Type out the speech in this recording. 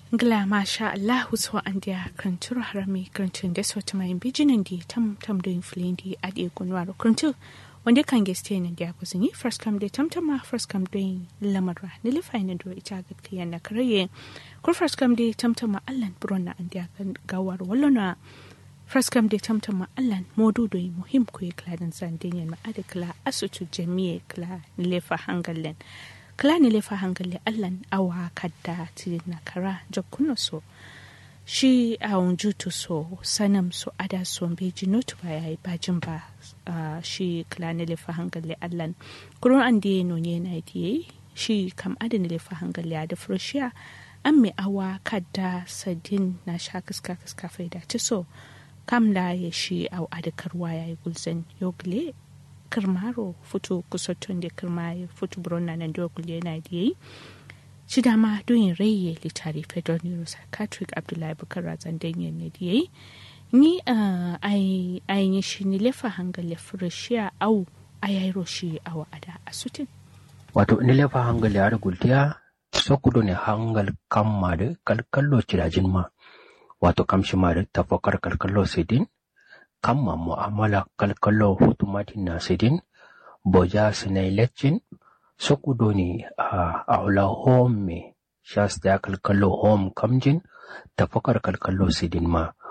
Ngla masha Allah so andia krantur harami krantun da so tama bijinin di tam do influendi ade kunwaro krantu wanda kan geste ne dia kuzini first come de tamtama first come do lamarra ni lifa ne do ita gaskiya na karaye kur first come de tamtama Allah bronna andia kan gawar wallona first come de tamtama Allah modu do muhim ko kladan sandin ma adakla asutu jami'e kla ni lifa hangallen klani lefa hankali allan awa kadda na kara jokkuno so shi a jutu so sanam so ada so beji notu ba yayi bajin ba shi klani lefa hankali allan kurun an de no ne na diye shi kam adin lefa hankali da frushiya an me awa kadda sadin na sha kiska faida ci so kam da ya shi au adakarwa yayi gulzan yogle karmaro futu kusotun da karmaye futu bronna nan da kulle yana da yi shi dama doyin raye litari federal neuropsychiatric Abdullahi Bukar Razan danyen ne da yi ni ayin shi ni lefa hangale furashiya au ayairo shi awa ada asutin wato ni lefa hangale ada gultiya sokudo ne hangal kamma da kalkallo cirajin ma wato kamshi ma da tafakar kalkallo sidin kamma mu'amala kalkallo hutumatin na sidin boja sinai lecin sokudo ne a ula home shas da kalkallo home kamjin tafakar kalkallo sidin ma